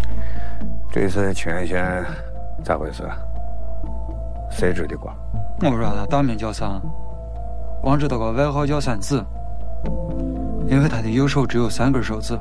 这次清源县咋回事？谁支的瓜？ 我不知道他大名叫啥，光知道个外号叫三子，因为他的右手只有3根手指。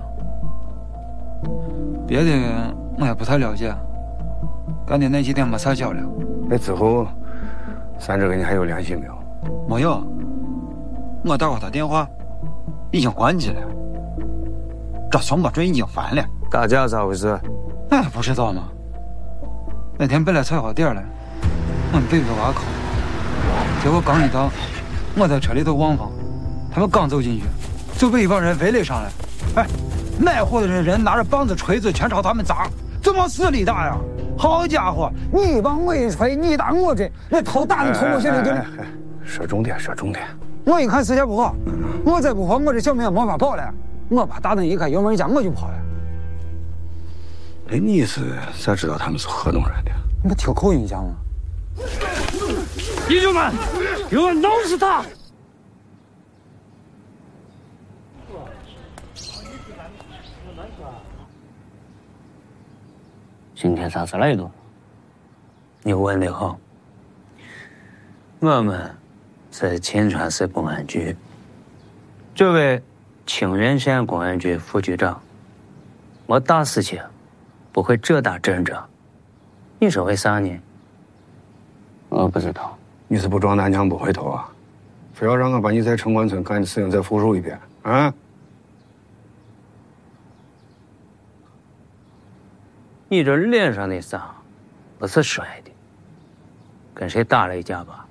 别的我也不太了解，干的那几天没啥交流。 那之后，三子跟你还有联系没有？ 没有，我打过他电话，已经关机了。这宋国准已经烦了。 打架咋回事？ 那不知道吗？那天本来踩好点了，我们北边挖坑，结果刚一到，我在车里头望望，他们刚走进去，就被一帮人围了上来。哎，买货的人拿着棒子、锤子全朝他们砸，这么死力大呀！好家伙，你帮我一锤，你打我这，那头打的头我现在就…… 说重点，说重点。 我一看视线不好，我再不跑，我这小命没法保了。我把大灯一开，油门一加，我就跑了。 哎，你是咋知道他们是河东人的？ 你不听口音讲吗？ 弟兄们，给我弄死他！ 今天啥子来的？ 你问得好。我们是秦川市公安局，这位清源县公安局副局长，没大事情不会这打阵仗。你说为啥呢？ 我不知道。 你是不撞南墙不回头啊？非要让我把你在城关村干的事情再复述一遍啊？你这脸上的伤不是摔的，跟谁打了一架吧？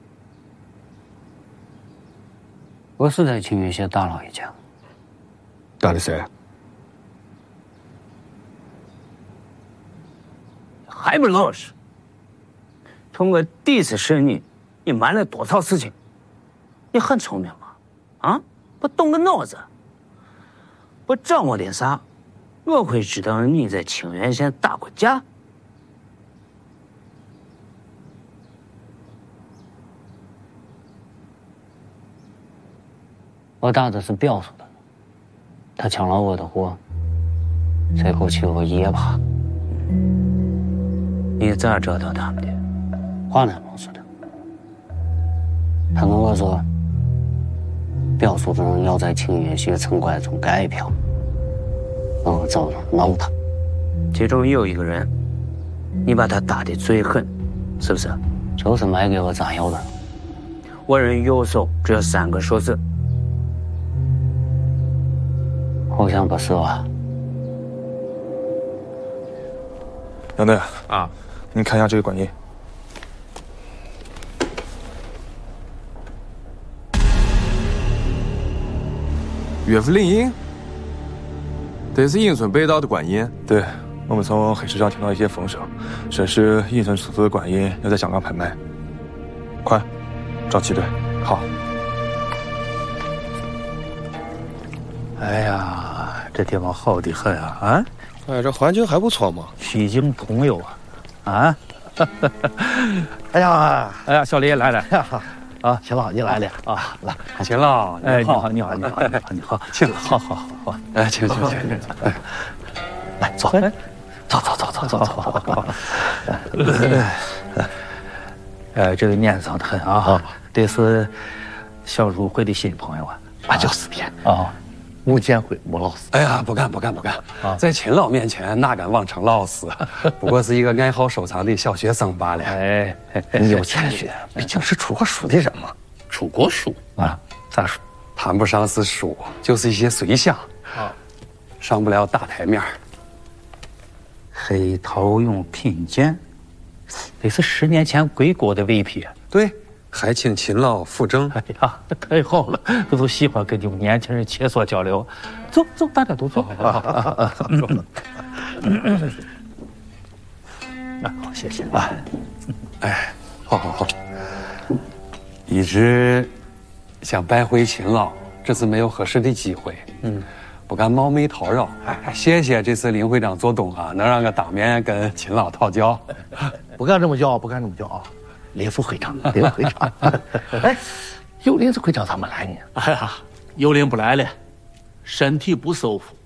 我是在清源县打了一架。 打的谁？还不老实！通过第一次审你瞒了多少事情？你很聪明吗？啊，不动个脑子，不掌握点啥？我会知道你在清源县打过架。 我打的是表叔的，他抢了我的货，最后去我爷怕。 你咋找到他们的？ 华南公司的。他跟我说，表叔的人要在清源县城关村改票，让我找人弄他。 其中有一个人，你把他打得最狠，是不是？ 就是卖给我炸药的。 我人右手只有3个手指。 好像不是吧？ 杨队啊，你看一下这个管印。 岳父领印，这是银村北道的管印。 对，我们从黑市上听到一些风声，说是银村出租的管印要在香港拍卖。快，找齐队。好。 哎呀，这地方好的很啊！啊， 哎，这环境还不错嘛。 西京朋友啊，啊！哎呀，哎呀，小李来了啊！秦老，你来了啊！来， 秦老， 哎，你好，你好，你好，你好，你好，秦老，好好好， 哎，请， 哎，来坐，走。这个年长的很啊，这是小入会的新朋友啊，俺就是的啊。穆建辉，穆老师。 哎呀，不敢啊！在秦老面前哪敢妄称老师？不过是一个爱好收藏的小学生罢了。 哎，你有谦虚，毕竟是出过书的人嘛。 出过书啊？咋说？ 谈不上是书，就是一些随想啊，上不了大台面。 黑陶俑品鉴，这是10年前归国的伪品。 对。还请秦老辅正。 哎呀，太好了！我都喜欢跟你们年轻人切磋交流。走，大家都坐。好，谢谢啊。 哎，好。一直想拜会秦老，这次没有合适的机会。不敢冒昧叨扰。谢谢这次林会长做东啊，能让我当面跟秦老讨教。 不敢这么叫啊。林副会长，哎，有林子会长他们来呢？ 哎呀，有林不来了，身体不舒服，